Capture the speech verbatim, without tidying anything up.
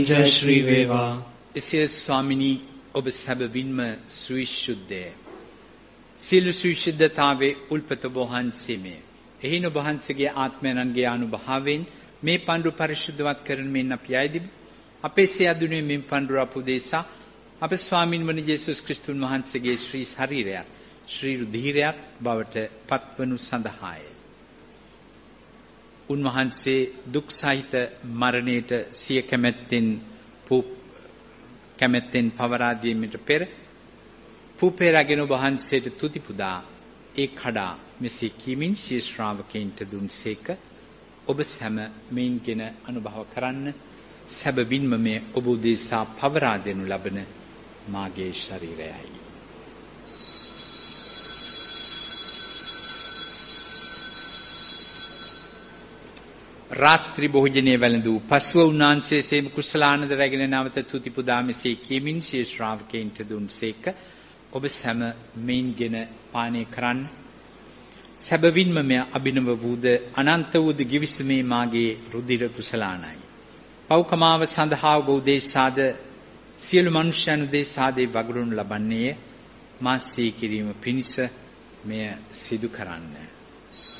ජය ශ්‍රී වේවා. එසේ ස්වාමිනී ඔබ සැබවින්ම සවිශුද්ධය. සියලු සවිශුද්ධතාවේ උල්පත වහන්සේමය. එහින ඔබ වහන්සේගේ ආත්මයන්ගේ අනුභවයෙන් මේ පඬුර පරිශුද්ධවත් කරන මෙන් අපි ආයදිමු. අපේ සියදුනේ මෙන් පඬුර අපුදේසා අප ස්වාමින් වන යේසුස් ක්‍රිස්තුන් වහන්සේගේ ශ්‍රී ශරීරයත් ශ්‍රී රුධිරයත් බවට පත්වනු සඳහාය. උන්වහන්සේ දුක් සහිත මරණයට සිය කැමැත්තෙන් කැමැත්තෙන් පවරා දීමට පෙර පුපේ රැගෙන ඔබ වහන්සේට තුති පුදා ඒ කඩා මෙසේ කීමින් ශිෂ්‍ය ශ්‍රාවකයන්ට දුන්සේක. ඔබ සැම මෙයින්ගෙන අනුභව කරන්න. සැබවින්ම මේ ඔබ උදෙසා පවරා දෙනු ලබන මාගේ ශරීරයයි. රාත්‍රී භෝජනයේ වැළඳූ පස්ව උන්වහන්සේ සේම කුසලානද රැගෙන නැවත තුති පුදා මෙසේ කීමින් ශිෂ්‍ය ශ්‍රාවකයන්ට දුන්සේක. ඔබ සැම මෙයින්ගෙන පානය කරන්න. සැබවින්ම මෙය අභිනව වූද අනන්ත වූද ගිවිසුමේ මාගේ රුධිර කුසලානයි. පෞකමාව සඳහා ඔබ උදෙසාද සියලු මනුෂ්‍යයන් උදෙසාද වගුරුන් ලබන්නේය. මා සිහි කිරීම පිණිස මෙය සිදු කරන්න.